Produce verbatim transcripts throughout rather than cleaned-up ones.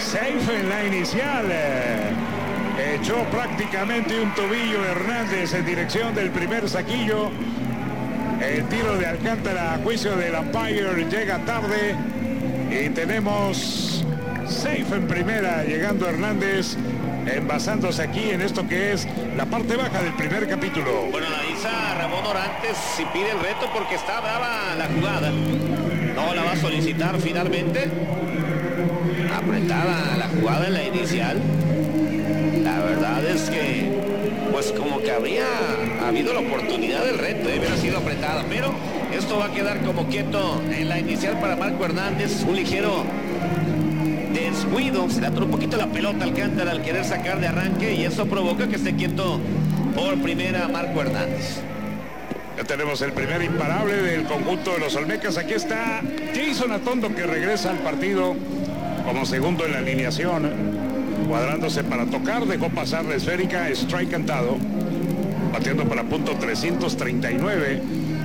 Safe en la inicial. Echó prácticamente un tobillo Hernández en dirección del primer saquillo. El tiro de Alcántara a juicio del umpire llega tarde. Y tenemos safe en primera, llegando Hernández, envasándose aquí en esto que es la parte baja del primer capítulo. Bueno, analiza Ramón Orantes si pide el reto porque está brava la jugada. No la va a solicitar finalmente. Apretada la jugada en la inicial. La verdad es que, pues como que habría habido la oportunidad del reto de haber sido apretada, pero esto va a quedar como quieto en la inicial para Marco Hernández. Un ligero descuido, se le atoró un poquito la pelota al Alcántara al querer sacar de arranque y eso provoca que esté quieto por primera Marco Hernández. Ya tenemos el primer imparable del conjunto de los Olmecas. Aquí está Jason Atondo, que regresa al partido como segundo en la alineación, cuadrándose para tocar, dejó pasar la esférica, strike cantado, bateando para punto trescientos treinta y nueve.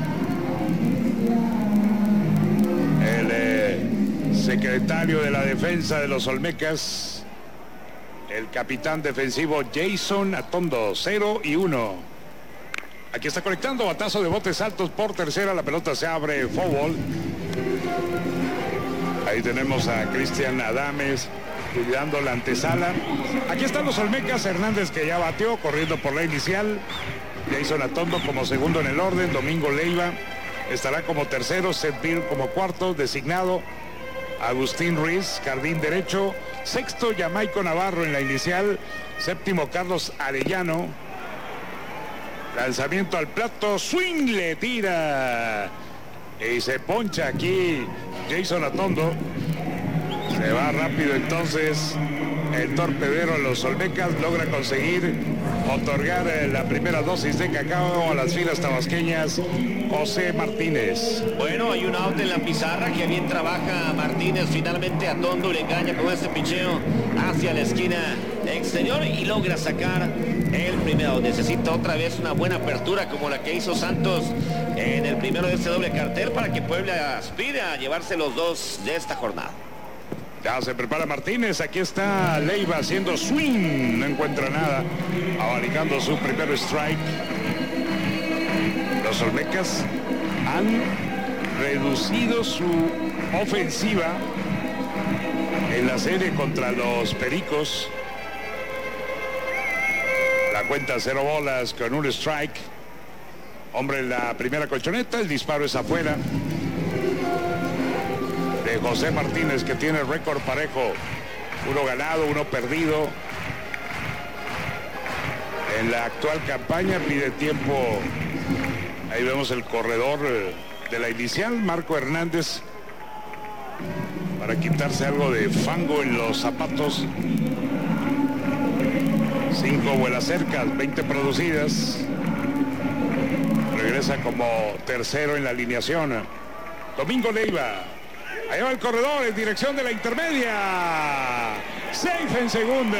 El eh, secretario de la defensa de los Olmecas, el capitán defensivo Jason Atondo, cero y uno. Aquí está conectando, batazo de botes altos por tercera, la pelota se abre, foul ball. Ahí tenemos a Cristian Adames cuidando la antesala. Aquí están los Olmecas, Hernández que ya bateó, corriendo por la inicial. Jason Atondo como segundo en el orden, Domingo Leiva estará como tercero, Seth Beer como cuarto, designado Agustín Ruiz, jardín derecho, sexto Jamaico Navarro en la inicial, séptimo Carlos Arellano. Lanzamiento al plato, swing, le tira y se poncha aquí Jason Atondo. Se va rápido entonces el torpedero. Los Olmecas logra conseguir otorgar la primera dosis de cacao a las filas tabasqueñas. José Martínez. Bueno, hay un out en la pizarra, que bien trabaja Martínez. Finalmente Atondo le engaña con este picheo hacia la esquina exterior y logra sacar el primero. Necesita otra vez una buena apertura como la que hizo Santos en el primero de este doble cartel para que Puebla aspire a llevarse los dos de esta jornada. Ya se prepara Martínez, aquí está Leiva haciendo swing, no encuentra nada, abanicando su primer strike. Los Olmecas han reducido su ofensiva en la serie contra los Pericos. La cuenta cero bolas con un strike. Hombre en la primera colchoneta, el disparo es afuera. De José Martínez, que tiene récord parejo, uno ganado, uno perdido en la actual campaña. Pide tiempo, ahí vemos el corredor de la inicial, Marco Hernández, para quitarse algo de fango en los zapatos. Cinco vuelas cercas, veinte producidas. Regresa como tercero en la alineación Domingo Leiva. Ahí va el corredor en dirección de la intermedia. Safe en segunda.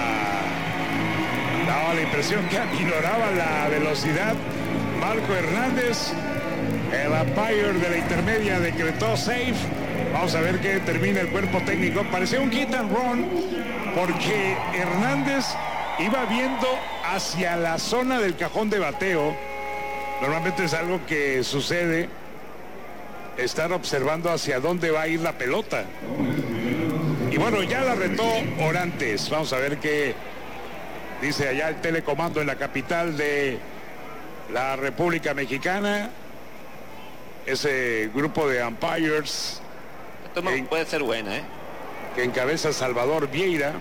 Daba la impresión que ignoraba la velocidad Marco Hernández. El umpire de la intermedia decretó safe. Vamos a ver qué termina el cuerpo técnico. Parecía un hit and run porque Hernández iba viendo hacia la zona del cajón de bateo. Normalmente es algo que sucede, estar observando hacia dónde va a ir la pelota. Y bueno, ya la retó Orantes. Vamos a ver qué dice allá el telecomando en la capital de la República Mexicana. Ese grupo de umpires. Esto no puede ser buena, ¿eh? Que encabeza Salvador Vieira.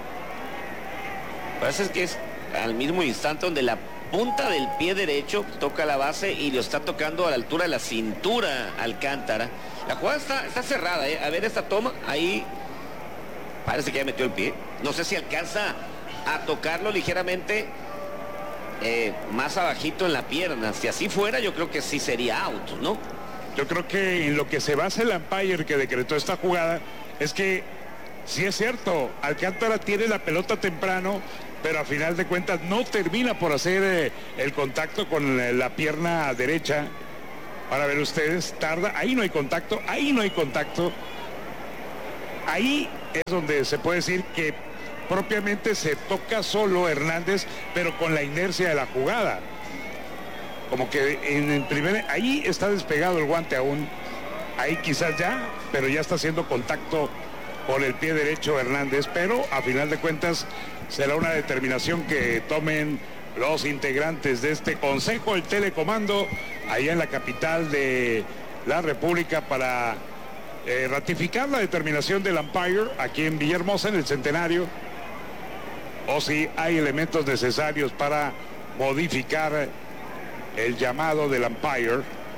Parece que es al mismo instante donde la punta del pie derecho toca la base y lo está tocando a la altura de la cintura Alcántara. La jugada está, está cerrada, ¿eh? A ver esta toma, ahí parece que ya metió el pie. No sé si alcanza a tocarlo ligeramente eh, más abajito en la pierna. Si así fuera, yo creo que sí sería out, ¿no? Yo creo que en lo que se basa el umpire que decretó esta jugada es que sí es cierto, Alcántara tiene la pelota temprano, pero a final de cuentas no termina por hacer eh, el contacto con eh, la pierna derecha. Para ver ustedes, tarda, ahí no hay contacto, ahí no hay contacto. Ahí es donde se puede decir que propiamente se toca solo Hernández, pero con la inercia de la jugada. Como que en el primer, ahí está despegado el guante aún, ahí quizás ya, pero ya está haciendo contacto con el pie derecho Hernández, pero a final de cuentas será una determinación que tomen los integrantes de este Consejo del Telecomando allá en la capital de la República para eh, ratificar la determinación del umpire aquí en Villahermosa en el Centenario, o si hay elementos necesarios para modificar el llamado del umpire.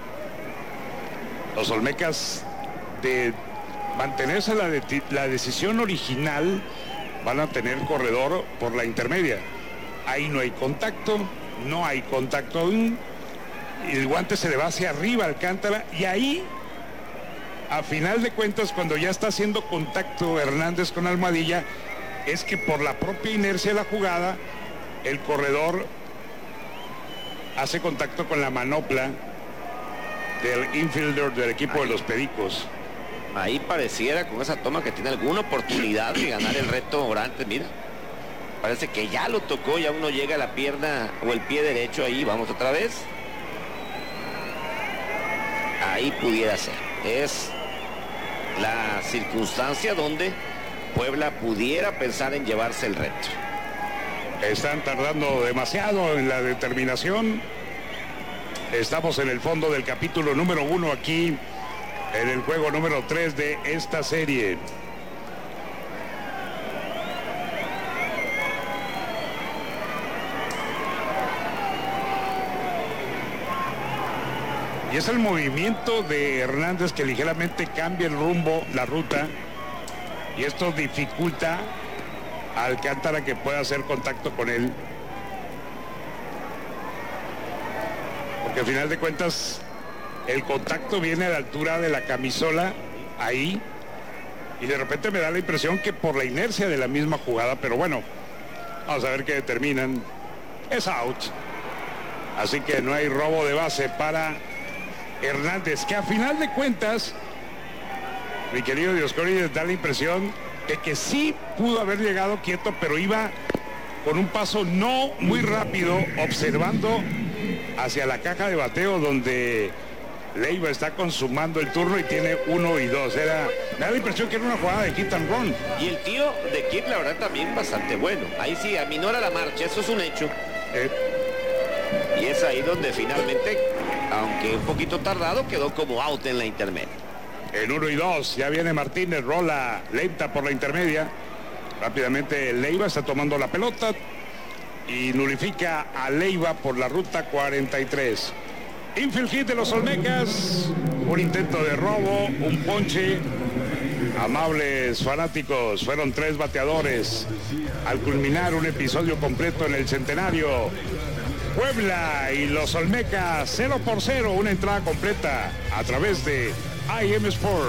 Los olmecas, de mantenerse la, de, la decisión original, van a tener corredor por la intermedia. Ahí no hay contacto, no hay contacto aún, y el guante se le va hacia arriba a Alcántara, y ahí, a final de cuentas, cuando ya está haciendo contacto Hernández con Almohadilla, es que por la propia inercia de la jugada, el corredor hace contacto con la manopla del infielder del equipo de los Pericos. Ahí pareciera con esa toma que tiene alguna oportunidad de ganar el reto Orantes. Mira, parece que ya lo tocó, ya uno llega a la pierna o el pie derecho. Ahí vamos otra vez. Ahí pudiera ser. Es la circunstancia donde Puebla pudiera pensar en llevarse el reto. Están tardando demasiado en la determinación. Estamos en el fondo del capítulo número uno aquí en el juego número tres de esta serie. Y es el movimiento de Hernández que ligeramente cambia el rumbo, la ruta, y esto dificulta a Alcántara que pueda hacer contacto con él. Porque al final de cuentas el contacto viene a la altura de la camisola, ahí, y de repente me da la impresión que por la inercia de la misma jugada, pero bueno, vamos a ver qué determinan. Es out. Así que no hay robo de base para Hernández, que a final de cuentas, mi querido Dioscórides, da la impresión de que sí pudo haber llegado quieto, pero iba con un paso no muy rápido, observando hacia la caja de bateo donde Leiva está consumando el turno y tiene uno y dos. Era, me da la impresión que era una jugada de hit and run. Y el tiro de Kid, la verdad, también bastante bueno. Ahí sí, aminora la marcha, eso es un hecho. Eh. Y es ahí donde finalmente, aunque un poquito tardado, quedó como out en la intermedia. En uno y dos, ya viene Martínez, rola lenta por la intermedia. Rápidamente Leiva está tomando la pelota y nulifica a Leiva por la ruta cuarenta y tres. Infield hit de los Olmecas, un intento de robo, un ponche. Amables fanáticos, fueron tres bateadores al culminar un episodio completo en el Centenario. Puebla y los Olmecas cero por cero, una entrada completa a través de I M Sport.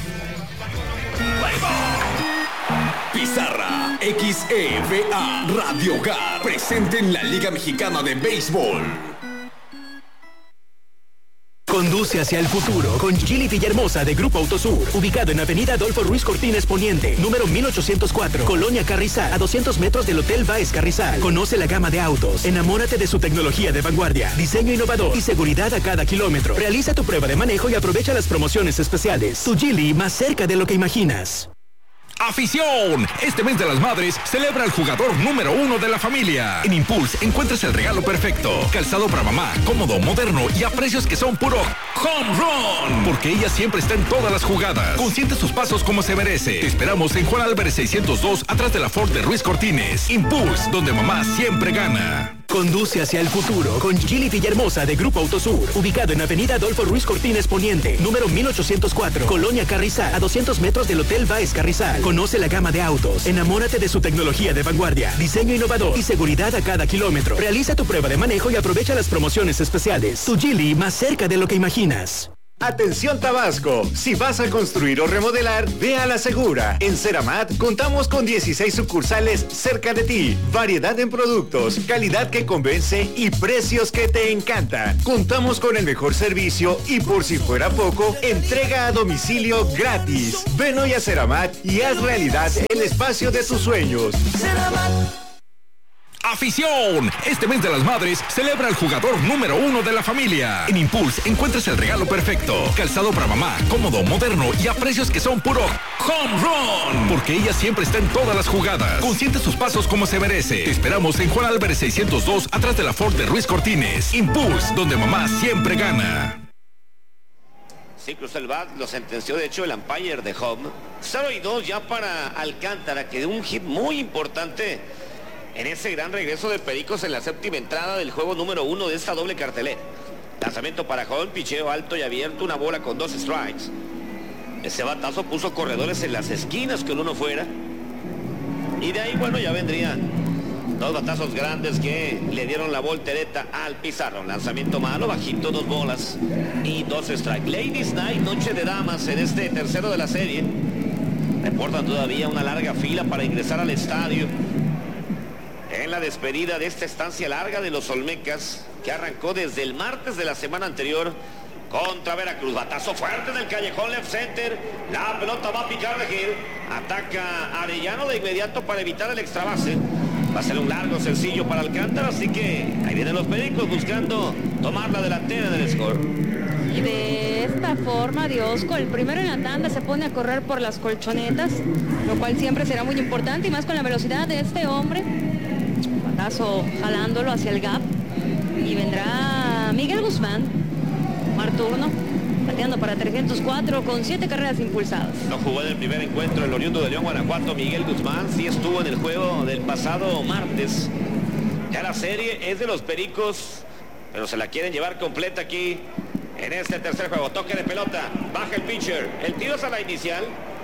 Pizarra X E V A Radio Hogar, presente en la Liga Mexicana de Béisbol. Conduce hacia el futuro con Gili Villahermosa de Grupo Autosur, ubicado en Avenida Adolfo Ruiz Cortines Poniente, número mil ochocientos cuatro, Colonia Carrizal, a doscientos metros del Hotel Baez Carrizal. Conoce la gama de autos, enamórate de su tecnología de vanguardia, diseño innovador y seguridad a cada kilómetro. Realiza tu prueba de manejo y aprovecha las promociones especiales. Tu Gili, más cerca de lo que imaginas. ¡Afición! Este mes de las madres celebra al jugador número uno de la familia. En Impulse encuentras el regalo perfecto. Calzado para mamá, cómodo, moderno y a precios que son puro home run. Porque ella siempre está en todas las jugadas. Consiente sus pasos como se merece. Te esperamos en Juan Álvarez seiscientos dos, atrás de la Ford de Ruiz Cortines. Impulse, donde mamá siempre gana. Conduce hacia el futuro con Gili Villahermosa de Grupo Autosur, ubicado en Avenida Adolfo Ruiz Cortines Poniente, número mil ochocientos cuatro, Colonia Carrizal, a doscientos metros del Hotel Baez Carrizal. Conoce la gama de autos, enamórate de su tecnología de vanguardia, diseño innovador y seguridad a cada kilómetro. Realiza tu prueba de manejo y aprovecha las promociones especiales. Tu Gili, más cerca de lo que imaginas. Atención Tabasco, si vas a construir o remodelar, ve a La Segura. En Ceramat contamos con dieciséis sucursales cerca de ti, variedad en productos, calidad que convence y precios que te encantan. Contamos con el mejor servicio y por si fuera poco, entrega a domicilio gratis. Ven hoy a Ceramat y haz realidad el espacio de tus sueños. Ceramat. ¡Afición! Este mes de las madres celebra al jugador número uno de la familia. En Impulse encuentras el regalo perfecto. Calzado para mamá, cómodo, moderno y a precios que son puro home run. Porque ella siempre está en todas las jugadas. Consiente sus pasos como se merece. Te esperamos en Juan Álvarez seiscientos dos, atrás de la Ford de Ruiz Cortines. Impulse, donde mamá siempre gana. Sí, cruzó el bat, lo sentenció de hecho el umpire de home. cero y dos ya para Alcántara, que dio un hit muy importante en ese gran regreso de Pericos en la séptima entrada del juego número uno de esta doble cartelera. Lanzamiento para home, picheo alto y abierto, una bola con dos strikes. Ese batazo puso corredores en las esquinas con uno fuera. Y de ahí, bueno, ya vendrían dos batazos grandes que le dieron la voltereta al pizarro. Lanzamiento malo, bajito, dos bolas y dos strikes. Ladies Night, noche de damas en este tercero de la serie. Reportan todavía una larga fila para ingresar al estadio en la despedida de esta estancia larga de los Olmecas, que arrancó desde el martes de la semana anterior contra Veracruz. Batazo fuerte del callejón left center, la pelota va a picar de giro, ataca Arellano de inmediato para evitar el extra base. Va a ser un largo sencillo para Alcántara, así que ahí vienen los Pericos buscando tomar la delantera del score. Y de esta forma, Diosco, el primero en la tanda se pone a correr por las colchonetas, lo cual siempre será muy importante y más con la velocidad de este hombre. Batazo jalándolo hacia el gap y vendrá Miguel Guzmán, tomar turno, bateando para trescientos cuatro con siete carreras impulsadas. No jugó en el primer encuentro el oriundo de León, Guanajuato, Miguel Guzmán, sí estuvo en el juego del pasado martes. Ya la serie es de los Pericos, pero se la quieren llevar completa aquí en este tercer juego. Toque de pelota, baja el pitcher, el tiro es a la inicial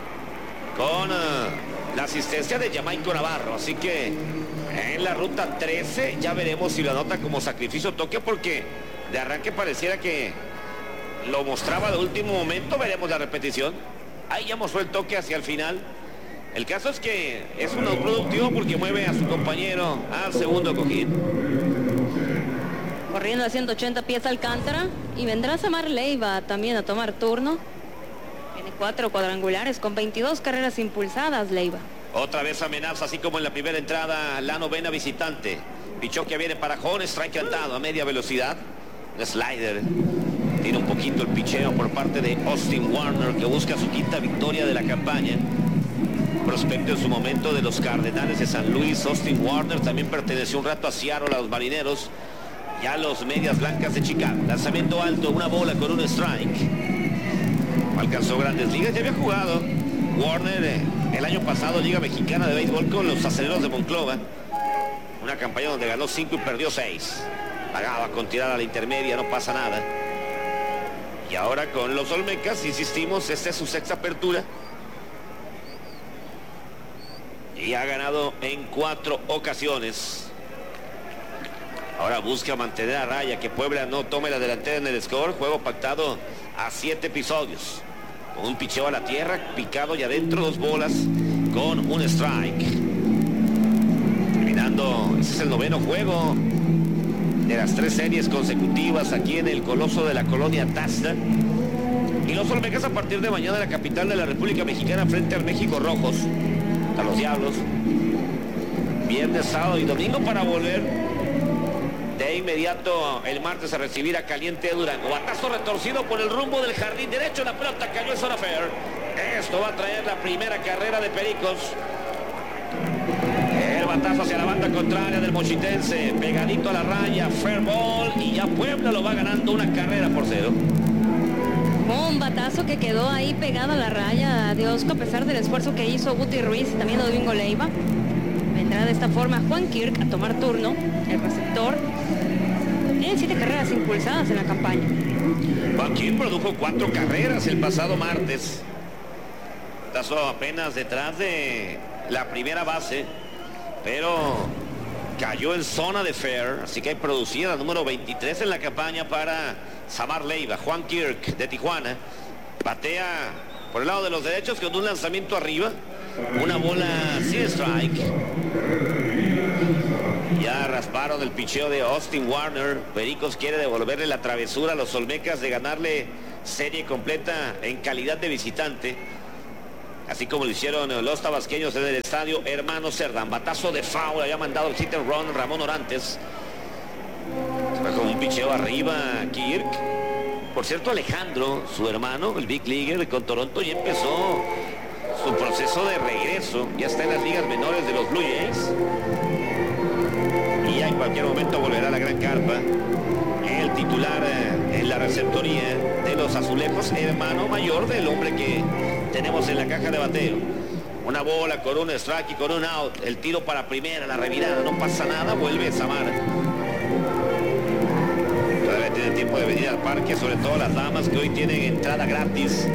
con uh, la asistencia de Jamaico Navarro, así que en la ruta trece ya veremos si lo anota como sacrificio toque, porque de arranque pareciera que lo mostraba de último momento. Veremos la repetición. Ahí ya mostró el toque hacia el final. El caso es que es un out productivo porque mueve a su compañero al segundo cojín. Corriendo a ciento ochenta pies Alcántara y vendrá Samar Leiva también a tomar turno. Tiene cuatro cuadrangulares con veintidós carreras impulsadas Leiva. Otra vez amenaza, así como en la primera entrada, la novena visitante. Pichó que viene para Jón, strike cantado a media velocidad. El slider. Tiene un poquito el picheo por parte de Austin Warner, que busca su quinta victoria de la campaña. Prospecto en su momento de los Cardenales de San Luis. Austin Warner también perteneció un rato a Seattle, a los Marineros, y a los Medias Blancas de Chicago. Lanzamiento alto, una bola con un strike. Alcanzó grandes ligas, ya había jugado Warner eh, el año pasado Liga Mexicana de Béisbol con los Acereros de Monclova, una campaña donde ganó cinco y perdió seis. Pagaba con tirar a la intermedia, no pasa nada. Y ahora con los Olmecas, insistimos, esta es su sexta apertura y ha ganado en cuatro ocasiones. Ahora busca mantener a raya, que Puebla no tome la delantera en el score. Juego pactado a siete episodios. Con un picheo a la tierra, picado y adentro, dos bolas con un strike. Terminando, ese es el noveno juego de las tres series consecutivas aquí en el Coloso de la Colonia Tasta. Y los Olmecas a partir de mañana en la capital de la República Mexicana frente al México Rojos, a los Diablos. Viernes, sábado y domingo para volver de inmediato el martes a recibir a Caliente Durango. Batazo retorcido por el rumbo del jardín derecho, la pelota cayó en zona fair. Esto va a traer la primera carrera de Pericos. El batazo hacia la banda contraria del mochitense, pegadito a la raya, fair ball, y ya Puebla lo va ganando una carrera por cero. Un batazo que quedó ahí pegado a la raya a Diosco, a pesar del esfuerzo que hizo Guti Ruiz y también Domingo Leiva. Vendrá de esta forma Juan Kirk a tomar turno, el receptor. Tiene siete carreras impulsadas en la campaña. Juan Kirk produjo cuatro carreras el pasado martes. Pasó apenas detrás de la primera base, pero cayó en zona de fair, así que hay producida la número veintitrés en la campaña para Samar Leiva. Juan Kirk de Tijuana batea por el lado de los derechos con un lanzamiento arriba, una bola sin strike. Ya rasparon el picheo de Austin Warner. Pericos quiere devolverle la travesura a los Olmecas de ganarle serie completa en calidad de visitante, así como lo hicieron los tabasqueños en el estadio Hermano Cerdán. Batazo de foul, había mandado el hit and run Ramón Orantes. Fue con un picheo arriba Kirk. Por cierto, Alejandro, su hermano, el Big Leaguer con Toronto, ya empezó su proceso de regreso. Ya está en las ligas menores de los Blue Jays. Y ya en cualquier momento volverá a la gran carpa. El titular eh, en la receptoría de los Azulejos, hermano mayor del hombre que tenemos en la caja de bateo. Una bola con un strike y con un out. El tiro para primera, la revirada, no pasa nada, vuelve Samar. Todavía tiene tiempo de venir al parque, sobre todo las damas que hoy tienen entrada gratis.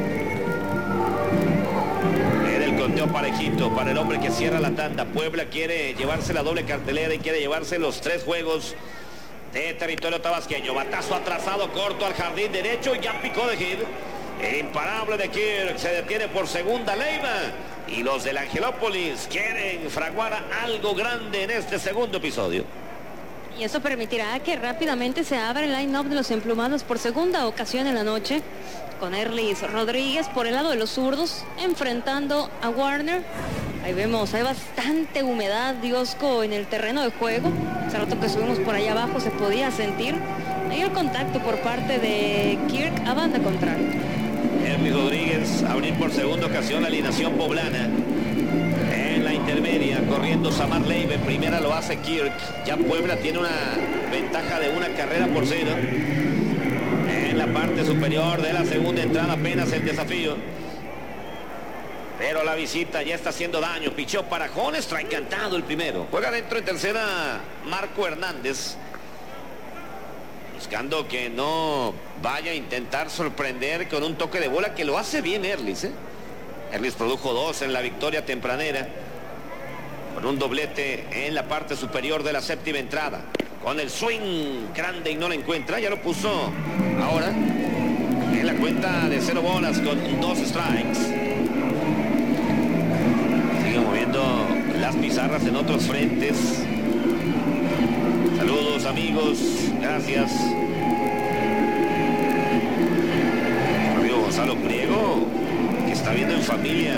En el conteo parejito para el hombre que cierra la tanda. Puebla quiere llevarse la doble cartelera y quiere llevarse los tres juegos de territorio tabasqueño. Batazo atrasado corto al jardín derecho y ya picó de hit. Imparable de Kirk, se detiene por segunda Leiva y los del Angelópolis quieren fraguar algo grande en este segundo episodio. Y eso permitirá que rápidamente se abra el line-up de los emplumados por segunda ocasión en la noche, con Erlis Rodríguez por el lado de los zurdos enfrentando a Warner. Ahí vemos, hay bastante humedad, Diosco, en el terreno de juego. Hace rato que subimos por allá abajo se podía sentir. Ahí el contacto por parte de Kirk a banda contraria. Erlis Rodríguez abrir por segunda ocasión la alineación poblana. En la intermedia, corriendo Samar Leiva, en primera lo hace Kirk. Ya Puebla tiene una ventaja de una carrera por cero. En la parte superior de la segunda entrada apenas el desafío. Pero la visita ya está haciendo daño. Pichó para Jones, strike cantado el primero. Juega dentro en tercera Marco Hernández, buscando que no vaya a intentar sorprender con un toque de bola, que lo hace bien Erlis, ¿eh? Erlis produjo dos en la victoria tempranera, con un doblete en la parte superior de la séptima entrada. Con el swing grande y no la encuentra, ya lo puso ahora en la cuenta de cero bolas con dos strikes. Sigue moviendo las pizarras en otros frentes. Saludos amigos, gracias. Amigo Gonzalo Priego, que está viendo en familia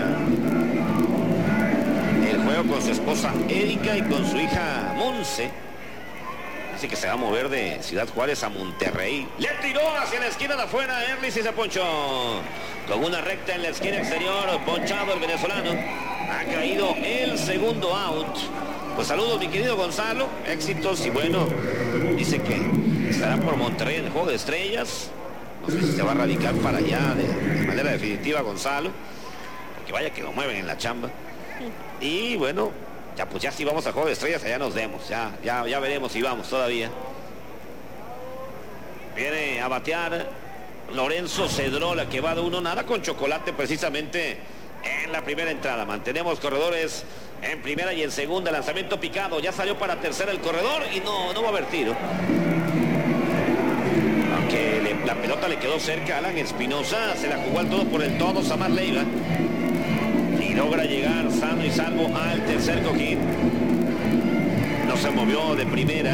el juego con su esposa Erika y con su hija Monse. Así que se va a mover de Ciudad Juárez a Monterrey. Le tiró hacia la esquina de afuera Erlis y se ponchó. Con una recta en la esquina exterior, ponchado el venezolano. Ha caído el segundo out. Pues saludos mi querido Gonzalo, éxitos y bueno, dice que estará por Monterrey en el Juego de Estrellas. No sé si se va a radicar para allá de, de manera definitiva Gonzalo, porque vaya que lo mueven en la chamba. Y bueno, ya pues ya si vamos al Juego de Estrellas allá nos vemos, ya, ya, ya veremos si vamos todavía. Viene a batear Lorenzo Cedrola, que va de uno nada con chocolate precisamente en la primera entrada. Mantenemos corredores en primera y en segunda. Lanzamiento picado, ya salió para tercera el corredor y no, no va a haber tiro. Aunque le, la pelota le quedó cerca a Alan Espinosa, se la jugó al todo por el todo Samar Leiva y logra llegar sano y salvo al tercer cojín. No se movió de primera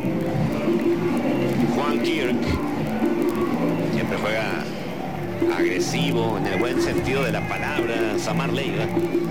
Juan Kirk, siempre juega agresivo en el buen sentido de la palabra Samar Leiva.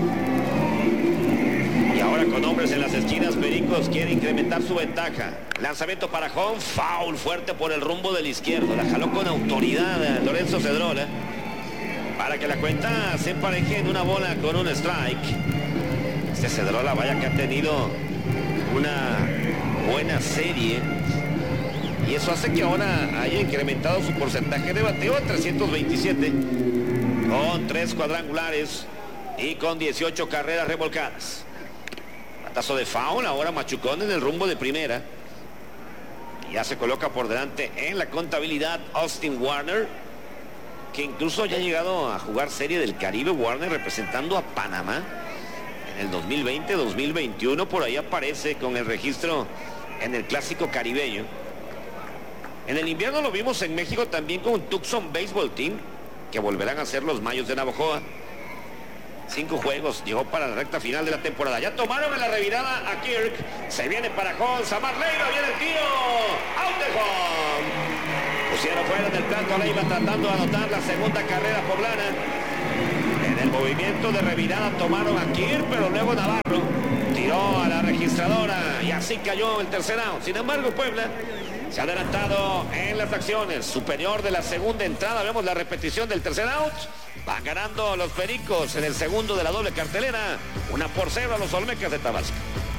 Y ahora con hombres en las esquinas, Pericos quiere incrementar su ventaja. Lanzamiento para Home, foul fuerte por el rumbo del izquierdo. La jaló con autoridad Lorenzo Cedrola para que la cuenta se empareje en una bola con un strike. Este Cedrola, vaya que ha tenido una buena serie, y eso hace que ahora haya incrementado su porcentaje de bateo a trescientos veintisiete, con tres cuadrangulares y con dieciocho carreras remolcadas. Batazo de foul, ahora machucón en el rumbo de primera. Y ya se coloca por delante en la contabilidad Austin Warner, que incluso ya ha llegado a jugar Serie del Caribe. Warner representando a Panamá En el dos mil veinte, dos mil veintiuno, por ahí aparece con el registro en el Clásico Caribeño. En el invierno lo vimos en México también con un Tucson Baseball Team, que volverán a ser los Mayos de Navojoa. Cinco juegos, llegó para la recta final de la temporada. Ya tomaron en la revirada a Kirk. Se viene para Hall, Samar Leiva, viene el tiro. Out de home. Pusieron fuera del plato a Leiva tratando de anotar la segunda carrera poblana. En el movimiento de revirada tomaron a Kirk, pero luego Navarro tiró a la registradora y así cayó el tercer out. Sin embargo, Puebla se ha adelantado en las acciones. Superior de la segunda entrada. Vemos la repetición del tercer out. Van ganando los Pericos en el segundo de la doble cartelera. Una por cero a los Olmecas de Tabasco.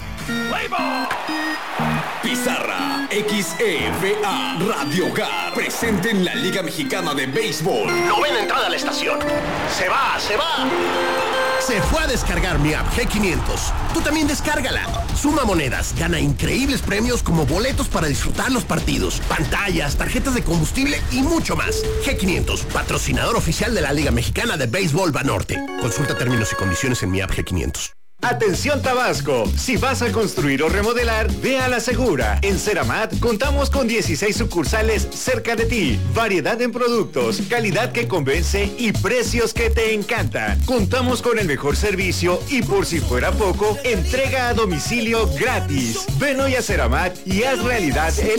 Pizarra X E V A Radio Hogar presente en la Liga Mexicana de Béisbol. Novena entrada a la estación. Se va, se va. Se fue a descargar mi app G quinientos. Tú también descárgala. Suma monedas, gana increíbles premios como boletos para disfrutar los partidos, pantallas, tarjetas de combustible y mucho más. G quinientos, patrocinador oficial de la Liga Mexicana de Béisbol Banorte. Consulta términos y condiciones en mi app G quinientos. Atención Tabasco, si vas a construir o remodelar, ve a La Segura. En Ceramat contamos con dieciséis sucursales cerca de ti. Variedad en productos, calidad que convence y precios que te encantan. Contamos con el mejor servicio y por si fuera poco, entrega a domicilio gratis. Ven hoy a Ceramat y haz realidad el